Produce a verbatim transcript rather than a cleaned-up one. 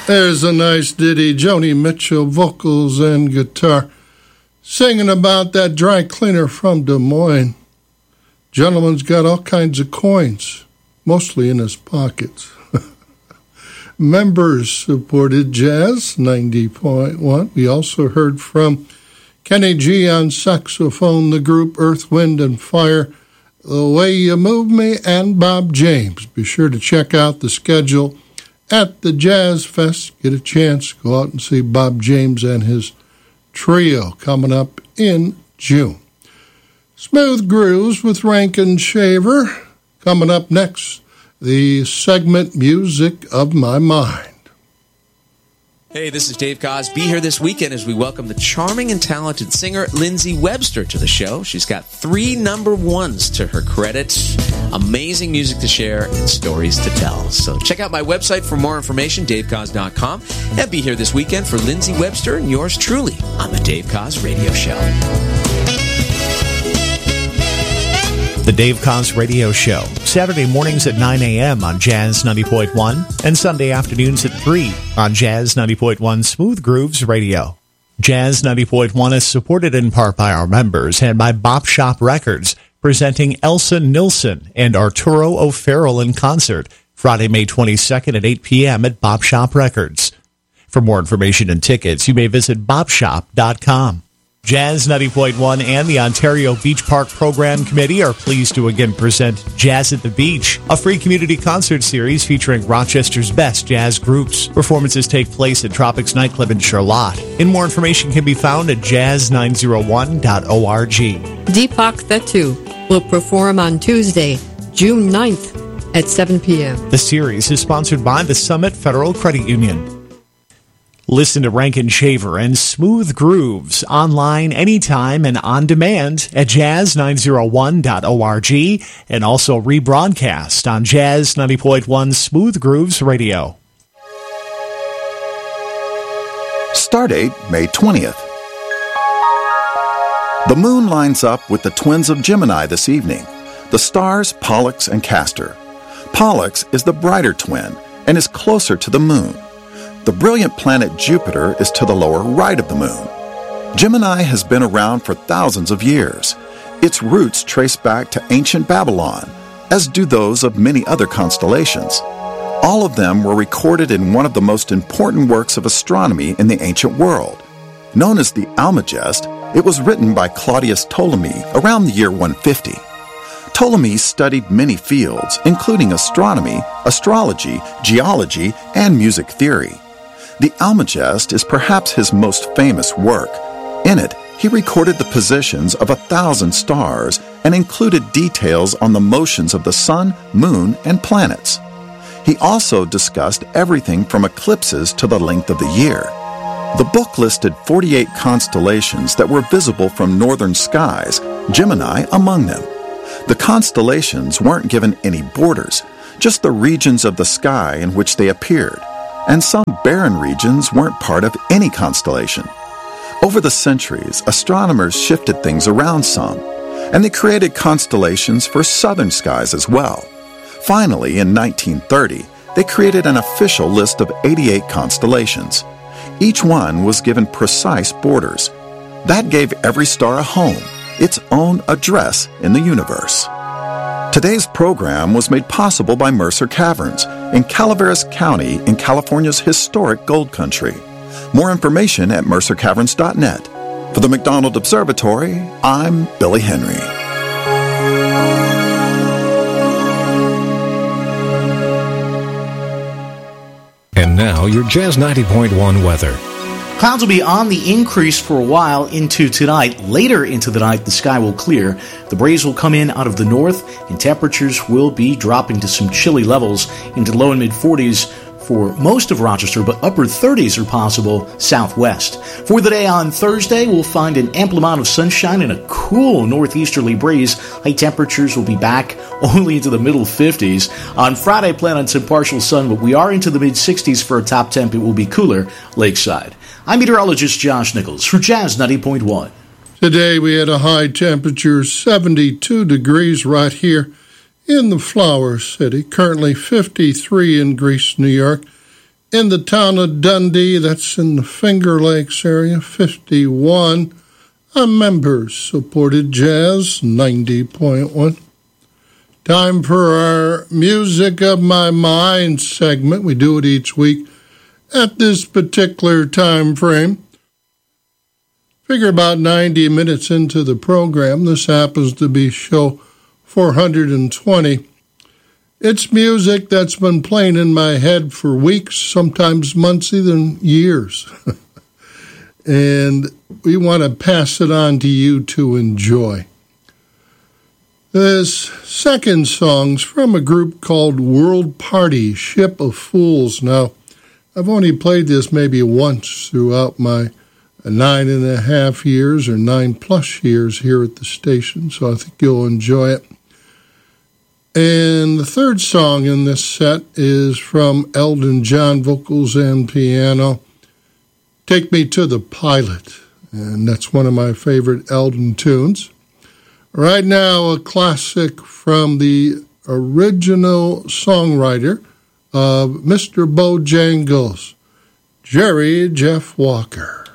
There's a nice ditty, Joni Mitchell, vocals and guitar, singing about that dry cleaner from Des Moines. Gentleman's got all kinds of coins, mostly in his pockets. Members supported Jazz ninety point one. We also heard from Kenny G on saxophone, the group Earth, Wind, and Fire, The Way You Move Me, and Bob James. Be sure to check out the schedule at the Jazz Fest. Get a chance, go out and see Bob James and his trio coming up in June. Smooth Grooves with Rankin Shaver coming up next. The segment Music of My Mind. Hey, this is Dave Koz. Be here this weekend as we welcome the charming and talented singer Lindsey Webster to the show. She's got three number ones to her credit, amazing music to share, and stories to tell. So check out my website for more information, dave koz dot com, and be here this weekend for Lindsey Webster and yours truly on the Dave Koz Radio Show. The Dave Koz Radio Show, Saturday mornings at nine a.m. on Jazz ninety point one and Sunday afternoons at three on Jazz ninety point one Smooth Grooves Radio. Jazz ninety point one is supported in part by our members and by Bop Shop Records, presenting Elsa Nilsson and Arturo O'Farrell in concert Friday, May twenty-second at eight p.m. at Bop Shop Records. For more information and tickets, you may visit bop shop dot com. Jazz ninety point one and the Ontario Beach Park Program Committee are pleased to again present Jazz at the Beach, a free community concert series featuring Rochester's best jazz groups. Performances take place at Tropics Nightclub in Charlotte. And more information can be found at jazz nine oh one dot org. Deepak Thettu will perform on Tuesday, June ninth at seven p.m. The series is sponsored by the Summit Federal Credit Union. Listen to Rankin Shaver and Smooth Grooves online anytime and on demand at jazz nine oh one dot org and also rebroadcast on Jazz ninety point one Smooth Grooves Radio. Stardate May twentieth. The moon lines up with the twins of Gemini this evening, the stars Pollux and Castor. Pollux is the brighter twin and is closer to the moon. The brilliant planet Jupiter is to the lower right of the moon. Gemini has been around for thousands of years. Its roots trace back to ancient Babylon, as do those of many other constellations. All of them were recorded in one of the most important works of astronomy in the ancient world. Known as the Almagest, it was written by Claudius Ptolemy around the year one fifty. Ptolemy studied many fields, including astronomy, astrology, geology, and music theory. The Almagest is perhaps his most famous work. In it, he recorded the positions of a thousand stars and included details on the motions of the sun, moon, and planets. He also discussed everything from eclipses to the length of the year. The book listed forty-eight constellations that were visible from northern skies, Gemini among them. The constellations weren't given any borders, just the regions of the sky in which they appeared, and some barren regions weren't part of any constellation. Over the centuries, astronomers shifted things around some, and they created constellations for southern skies as well. Finally, in nineteen thirty, they created an official list of eighty-eight constellations. Each one was given precise borders. That gave every star a home, its own address in the universe. Today's program was made possible by Mercer Caverns in Calaveras County in California's historic gold country. More information at mercer caverns dot net. For the McDonald Observatory, I'm Billy Henry. And now, your Jazz ninety point one weather. Clouds will be on the increase for a while into tonight. Later into the night, the sky will clear. The breeze will come in out of the north, and temperatures will be dropping to some chilly levels into the low and mid forties for most of Rochester, but upper thirties are possible southwest. For the day on Thursday, we'll find an ample amount of sunshine and a cool northeasterly breeze. High temperatures will be back only into the middle fifties. On Friday, plan on some partial sun, but we are into the mid sixties for a top temp. It will be cooler lakeside. I'm meteorologist Josh Nichols for Jazz ninety point one. Today we had a high temperature, seventy-two degrees right here in the Flower City. Currently fifty-three in Greece, New York. in the town of Dundee, that's in the Finger Lakes area, fifty-one. A member-supported Jazz ninety point one. Time for our Music of My Mind segment. We do it each week at this particular time frame. Figure about ninety minutes into the program. This happens to be show four hundred twenty. It's music that's been playing in my head for weeks, sometimes months, even years. And we want to pass it on to you to enjoy. This second song's from a group called World Party, Ship of Fools. Now, I've only played this maybe once throughout my nine and a half years or nine plus years here at the station, so I think you'll enjoy it. And the third song in this set is from Elton John, vocals and piano, Take Me to the Pilot, and that's one of my favorite Elton tunes. Right now, a classic from the original songwriter of Mister Bojangles, Jerry Jeff Walker.